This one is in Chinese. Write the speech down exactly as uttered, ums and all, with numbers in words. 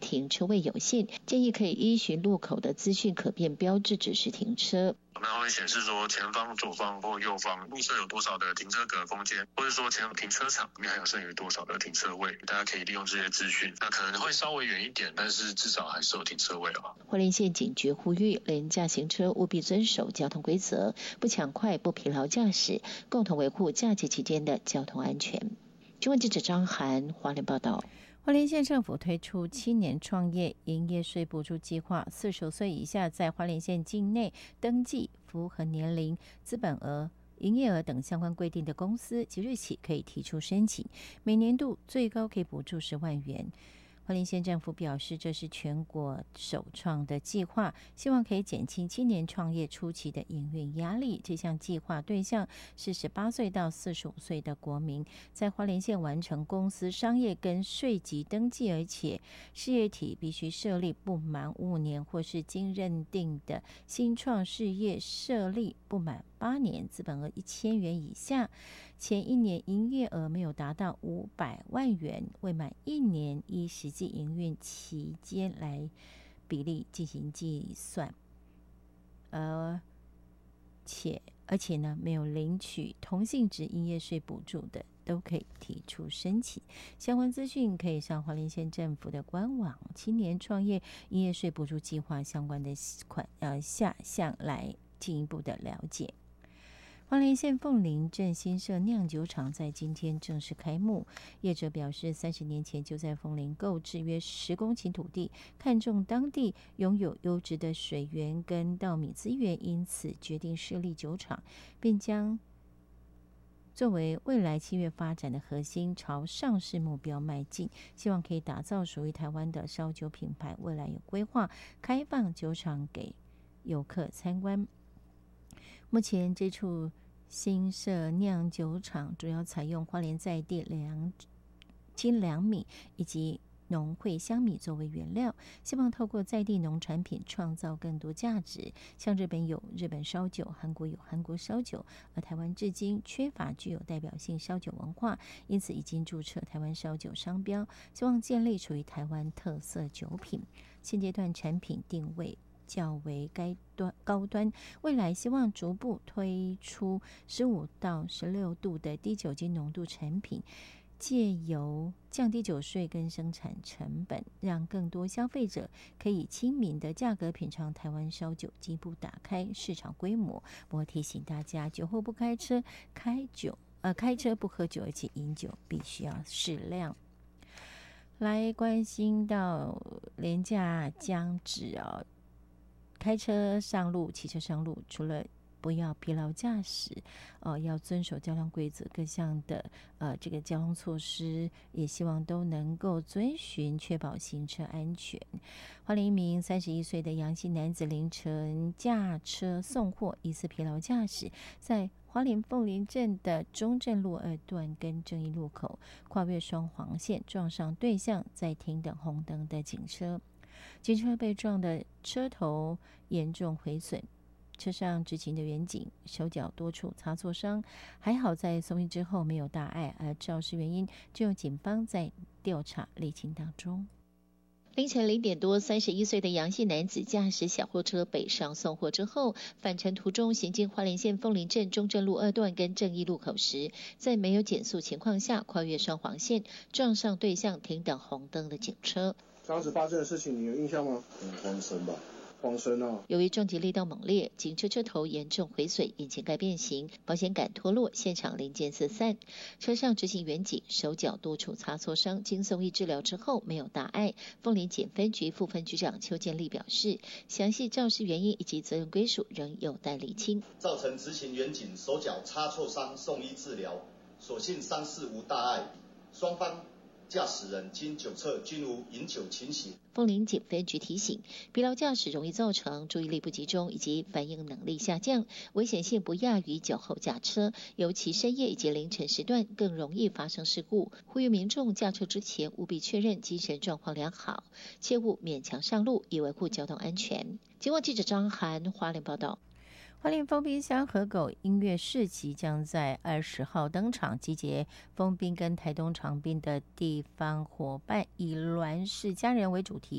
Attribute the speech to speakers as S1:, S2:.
S1: 停车位有限，建议可以依循路口的资讯可变标志指示停车。
S2: 那会显示说前方、左方或右方路侧有多少的停车格空间，或者说前方停车场里面还有剩余多少的停车位，大家可以利用这些资讯。那可能会稍微远一点，但是至少还是有停车位啊。
S1: 花莲县警局呼吁廉价行车务必遵守交通规则，不抢快、不疲劳驾驶，共同维护假期期间的交通安全。中文记者张涵花莲报道。
S3: 花莲县政府推出青年创业营业税补助计划，四十岁以下在花莲县境内登记、符合年龄、资本额、营业额等相关规定的公司，即日起可以提出申请，每年度最高可以补助十万元。花莲县政府表示，这是全国首创的计划，希望可以减轻青年创业初期的营运压力。这项计划对象是十八岁到四十五岁的国民，在花莲县完成公司商业跟税籍登记，而且事业体必须设立不满五年，或是经认定的新创事业设立不满八年，资本额一千元以下，前一年营业额没有达到五百万元，未满一年依实际营运期间来比例进行计算，而且而且呢没有领取同性质营业税补助的，都可以提出申请。相关资讯可以上花莲县政府的官网青年创业营业税补助计划相关的款呃下项来进一步的了解。花莲县凤林镇新设酿酒厂在今天正式开幕，业者表示，三十年前就在凤林购置约十公顷土地，看中当地拥有优质的水源跟稻米资源，因此决定设立酒厂，并将作为未来企业发展的核心，朝上市目标迈进，希望可以打造属于台湾的烧酒品牌。未来有规划开放酒厂给游客参观。目前这处新设酿酒厂主要采用花莲在地良精良米以及农会香米作为原料，希望透过在地农产品创造更多价值。像日本有日本烧酒，韩国有韩国烧酒，而台湾至今缺乏具有代表性烧酒文化，因此已经注册台湾烧酒商标，希望建立属于台湾特色酒品。现阶段产品定位较为该端高端，未来希望逐步推出十五到十六度的低酒精浓度产品，借由降低酒税跟生产成本，让更多消费者可以亲民的价格品尝台湾烧酒，进一步打开市场规模。不过提醒大家，酒后不开车，开酒呃开车不喝酒，而且饮酒必须要适量。来关心到连假将至哦。开车上路、骑车上路，除了不要疲劳驾驶，呃，要遵守交通规则，各项的呃这个交通措施，也希望都能够遵循，确保行车安全。花莲一名三十一岁的杨姓男子凌晨驾车送货，疑似疲劳驾驶，在花莲凤林镇的中正路二段跟正义路口跨越双黄线，撞上对向在停等红灯的警车。警车被撞的车头严重毁损，车上执勤的员警手脚多处擦挫伤，还好在送医之后没有大碍，而肇事原因就由警方在调查厘清当中。
S1: 凌晨零点多，三十一岁的杨姓男子驾驶小货车北上送货之后，返程途中行经花莲县凤林镇中正路二段跟正义路口时，在没有减速情况下跨越双黄线，撞上对向停等红灯的警车。
S4: 当时发生的事情你有印象吗？
S5: 嗯，慌神吧。
S4: 黄身啊！
S1: 由于重击力道猛烈，警车车头严重毁损，引擎盖变形，保险杆脱落，现场零件四散。车上执行员警手脚多处擦挫伤，经送医治疗之后没有大碍。凤林检分局副分局长邱建立表示，详细肇事原因以及责任归属仍有待厘清。
S6: 造成执行员警手脚擦挫伤，送医治疗，所幸伤势无大碍，双方驾驶人经酒测均无饮酒情形。
S1: 凤林警分局提醒，疲劳驾驶容易造成注意力不集中以及反应能力下降，危险性不亚于酒后驾车，尤其深夜以及凌晨时段更容易发生事故。呼吁民众驾车之前务必确认精神状况良好，切勿勉强上路，以维护交通安全。警广记者张涵花莲报道。
S3: 花莲丰滨乡河狗音乐市集将在二十号登场，集结丰滨跟台东长滨的地方伙伴，以峦氏家人为主题。